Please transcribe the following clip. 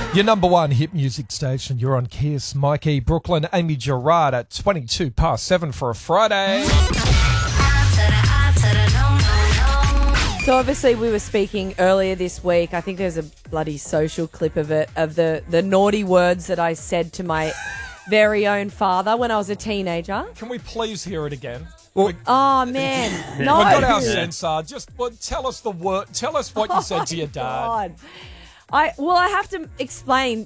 Your number one hit music station. You're on Kiss. Mikey, Brooklyn, Amy Gerard at 7:22 for a Friday. So obviously we were speaking earlier this week. I think there's a bloody social clip of it, of the naughty words that I said to my very own father when I was a teenager. Can we please hear it again? Oh, man. No. We've got our censor. Just tell us the word. Tell us what you said to your dad. God. I have to explain.